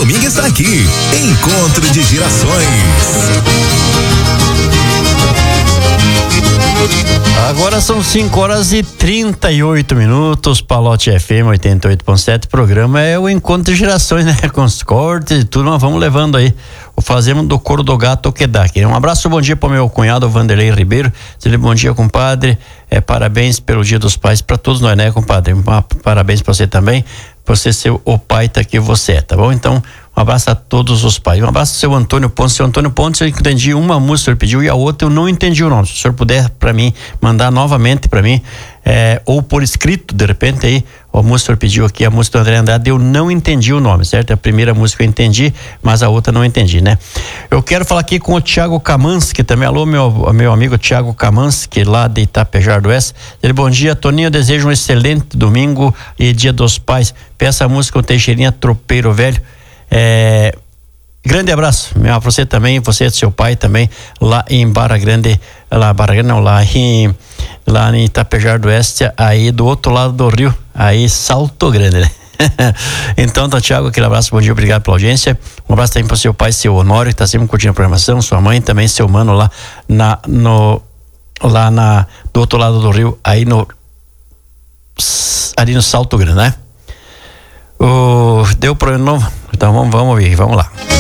domingo está aqui. Encontro de Gerações. Agora são 5h38, Palote FM 88.7. Programa é o Encontro de Gerações, né? Com os cortes e tudo, mas vamos levando aí. O Fazemos do Coro do Gato Quedaque. Um abraço, bom dia para o meu cunhado Vanderlei Ribeiro. Bom dia, compadre. Parabéns pelo Dia dos Pais para todos nós, né, compadre? Parabéns para você também, por você ser o pai que você é, tá bom? Então, um abraço a todos os pais. Um abraço ao seu Antônio Pontes. Seu Antônio Pontes, eu entendi uma música que o senhor pediu e a outra eu não entendi o nome. Se o senhor puder para mim, mandar novamente para mim, ou por escrito, de repente aí, a música que o senhor pediu aqui, a música do André Andrade, eu não entendi o nome, certo? A primeira música eu entendi, mas a outra não entendi, né? Eu quero falar aqui com o Thiago Camanski também. Alô, meu amigo Thiago Camanski, lá de Itapejar do Oeste. Ele, bom dia, Toninho, eu desejo um excelente domingo e Dia dos Pais. Peça a música o Teixeirinha Tropeiro Velho. Grande abraço pra você também, você e seu pai também, lá em Barra Grande, lá em Itapejar do Oeste, aí do outro lado do rio, aí Salto Grande, né? Então, tá, Thiago, aquele abraço, bom dia, obrigado pela audiência. Um abraço também pro seu pai, seu Honório, que tá sempre curtindo a programação, sua mãe também, seu mano lá do outro lado do rio, aí ali no Salto Grande, né? Deu problema novo? Então vamos ouvir, vamos lá.